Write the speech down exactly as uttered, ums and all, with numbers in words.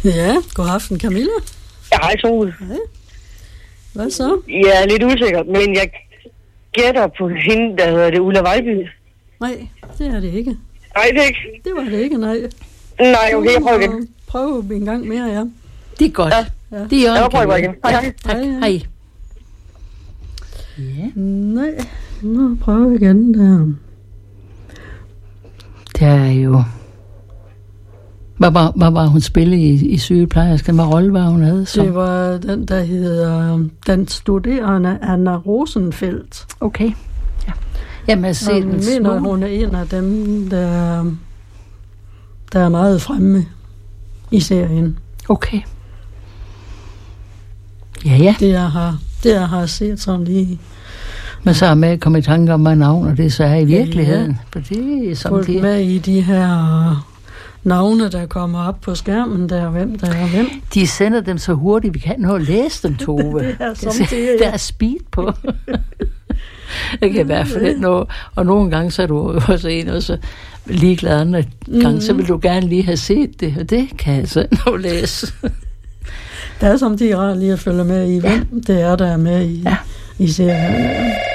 Ja, god aften, Camilla. Ja, hej, Sol. Hej. Hvad så? Jeg er lidt usikker, men jeg gætter på hende, der hedder det Ulla Vejby. Nej, det er det ikke. Nej, det er ikke. Det var det ikke, nej. Nej, okay, jeg prøver igen. Prøv en gang mere, ja. Det er godt. Ja. Ja. Det er Jeg prøver igen. Hej, hej. Tak, Hej, hej. hej. Ja. Nej, nu prøver vi igen der. Det er jo... Hvad var, hvad var hun spillet i, i sygeplejersken? Hvad rolle var hun havde? Som? Det var den, der hedder Den studerende Anna Rosenfeldt. Okay. Ja. Jamen, jeg ser Jeg den mener, små. hun er en af dem, der, der er meget fremme i serien. Okay. Ja, ja. Det jeg har, det jeg har set sådan lige Men så er med at komme i tanke om, hvad navn det så er i virkeligheden. Ja. For det er som fulgt det. med i de her navne, der kommer op på skærmen, der hvem der er hvem. De sender dem så hurtigt, vi kan nå at læse dem, Tove. Det er Jeg samtidig, siger, ja. Der er speed på. Jeg kan i hvert fald nå. Og nogle gange så er du også en, og så ligeglad andre gange, mm. så vil du gerne lige have set det, og det kan jeg så nå at læse. Det er samtidig rart lige at følge med i, hvem ja. det er, der er med i, ja. i serien.